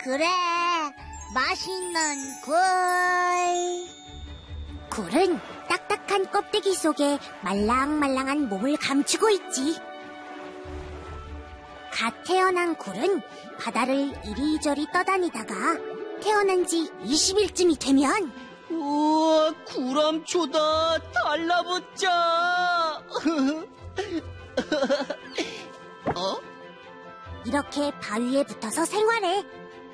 그래, 맛있는 굴. 굴은 딱딱한 껍데기 속에 말랑말랑한 몸을 감추고 있지. 갓 태어난 굴은 바다를 이리저리 떠다니다가 태어난 지 20일쯤이 되면 우와, 굴암초다. 달라붙자. 이렇게 바위에 붙어서 생활해.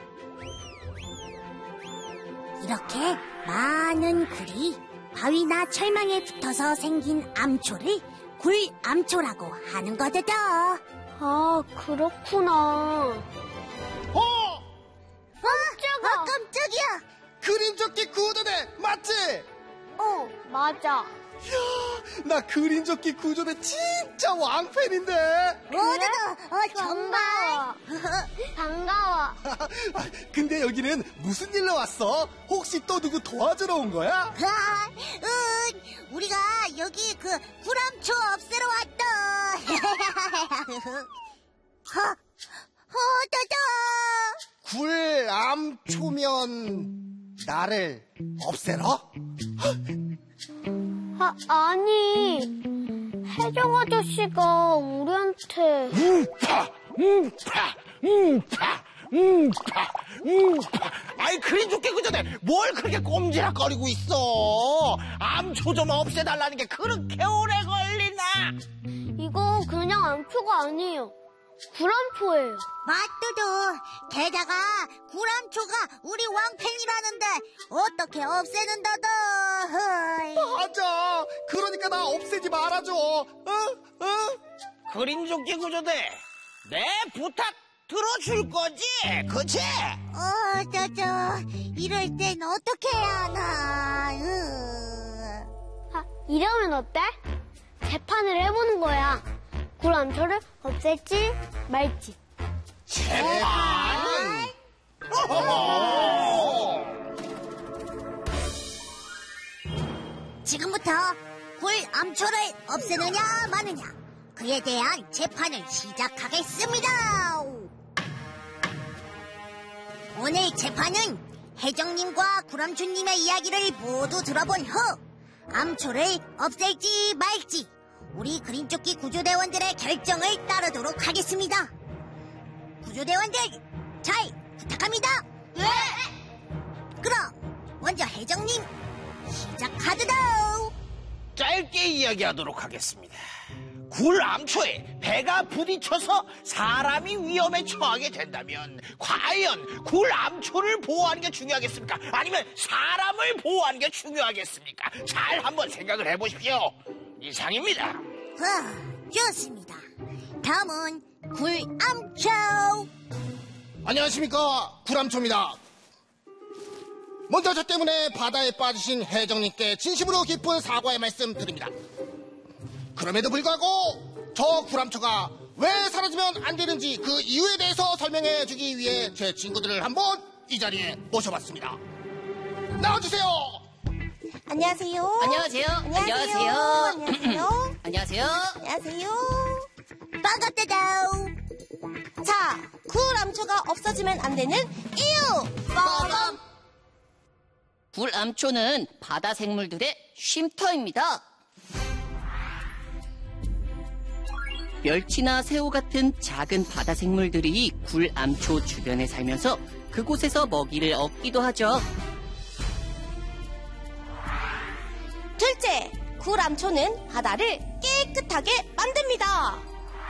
이렇게 많은 굴이 바위나 철망에 붙어서 생긴 암초를 굴암초라고 하는 거거든. 아, 그렇구나. 깜짝아! 깜짝이야! 그림조끼 구조대 맞지? 맞아. 이야, 나 그림조끼 구조대 진짜 왕팬인데. 정말. 반가워. 근데 여기는 무슨 일로 왔어? 혹시 또 누구 도와주러 온 거야? 우리가 여기 굴암초 없애러 왔다. 따다. 굴암초면 나를 없애러? 아니, 혜정 아저씨가 우리한테. 아이, 그림조끼 그전에 뭘 그렇게 꼼지락거리고 있어? 암초 좀 없애달라는 게 그렇게 오래 걸리나? 이거 그냥 암초가 아니에요. 굴암초예요. 맞도도. 게다가 굴암초가 우리 왕팬이라는데 어떻게 없애는다더. 맞아. 그러니까 나 없애지 말아줘. 그림조끼 구조대, 내 부탁 들어줄 거지? 그치? 이럴 땐 어떻게 해야 하나. 이러면 어때? 재판을 해보는 거야. 굴암초를 없앨지 말지. 재판? 지금부터 굴암초를 없애느냐 마느냐, 그에 대한 재판을 시작하겠습니다. 오늘 재판은 혜정님과 굴암초님의 이야기를 모두 들어본 후 암초를 없앨지 말지 우리 그림조끼 구조대원들의 결정을 따르도록 하겠습니다. 구조대원들 잘 부탁합니다. 네. 그럼 먼저 혜정님 시작하드도. 짧게 이야기하도록 하겠습니다. 굴암초에 배가 부딪혀서 사람이 위험에 처하게 된다면 과연 굴암초를 보호하는 게 중요하겠습니까? 아니면 사람을 보호하는 게 중요하겠습니까? 잘 한번 생각을 해보십시오. 이상입니다. 좋습니다. 다음은 굴암초. 안녕하십니까, 굴암초입니다. 먼저 저 때문에 바다에 빠지신 혜정님께 진심으로 깊은 사과의 말씀 드립니다. 그럼에도 불구하고 저 굴암초가 왜 사라지면 안 되는지 그 이유에 대해서 설명해 주기 위해 제 친구들을 한번 이 자리에 모셔봤습니다. 나와주세요. 안녕하세요. 안녕하세요. 안녕하세요. 안녕하세요. 안녕하세요. 안녕하세요. 반갑다다. 자, 굴암초가 없어지면 안 되는 이유. 빠밤. 굴암초는 바다 생물들의 쉼터입니다. 멸치나 새우 같은 작은 바다 생물들이 굴암초 주변에 살면서 그곳에서 먹이를 얻기도 하죠. 둘째, 굴암초는 바다를 깨끗하게 만듭니다.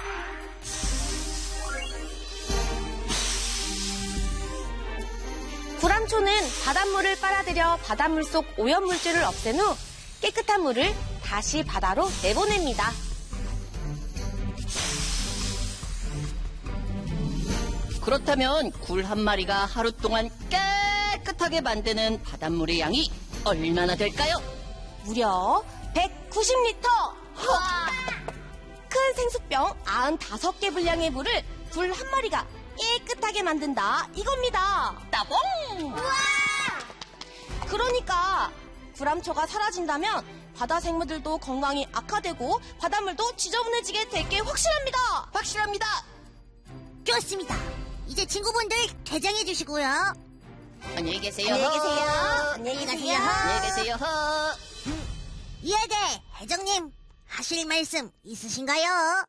굴암초는 바닷물을 빨아들여 바닷물 속 오염물질을 없앤 후 깨끗한 물을 다시 바다로 내보냅니다. 그렇다면 굴 한 마리가 하루 동안 깨끗하게 만드는 바닷물의 양이 얼마나 될까요? 무려 190리터! 큰 생수병 95개 분량의 물을 굴 한 마리가 깨끗하게 만든다 이겁니다. 따봉! 그러니까 굴암초가 사라진다면 바다 생물들도 건강이 악화되고 바닷물도 지저분해지게 될 게 확실합니다. 확실합니다. 좋습니다. 이제 친구분들 퇴장해 주시고요. 안녕히 계세요. 안녕히 계세요. 안녕히 가세요. 안녕히 계세요. 이하대 회장님, 하실 말씀 있으신가요?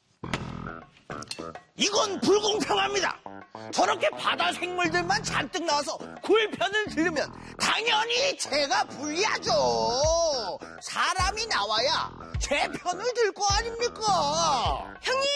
이건 불공평합니다. 저렇게 바다 생물들만 잔뜩 나와서 굴 편을 들으면 당연히 제가 불리하죠. 사람이 나와야 제 편을 들 거 아닙니까?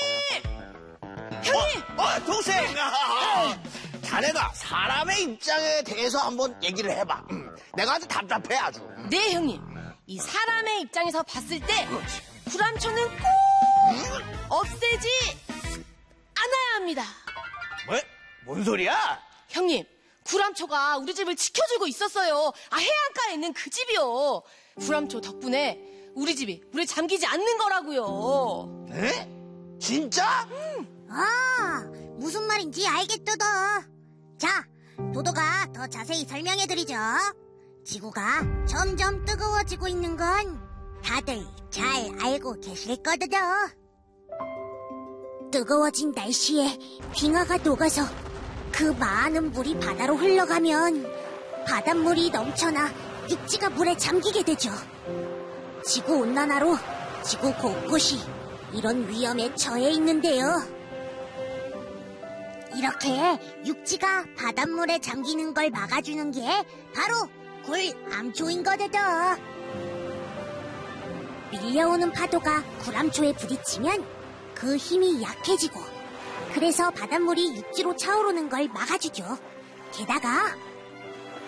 형님, 동생. 자네가 사람의 입장에 대해서 한번 얘기를 해봐. 내가 아주 답답해 아주. 네, 형님. 이 사람의 입장에서 봤을 때 구람초는 꼭 없애지 않아야 합니다. 뭐? 뭔 소리야? 형님, 구람초가 우리 집을 지켜주고 있었어요. 해안가에 있는 그 집이요. 구람초 덕분에 우리 집이 물에 잠기지 않는 거라고요. 에? 진짜? 아, 무슨 말인지 알겠도다. 자, 도도가 더 자세히 설명해드리죠. 지구가 점점 뜨거워지고 있는 건 다들 잘 알고 계실 거드죠. 뜨거워진 날씨에 빙하가 녹아서 그 많은 물이 바다로 흘러가면 바닷물이 넘쳐나 육지가 물에 잠기게 되죠. 지구온난화로 지구 곳곳이 이런 위험에 처해 있는데요. 이렇게 육지가 바닷물에 잠기는 걸 막아주는 게 바로 굴암초인 거대도. 밀려오는 파도가 굴암초에 부딪히면 그 힘이 약해지고, 그래서 바닷물이 육지로 차오르는 걸 막아주죠. 게다가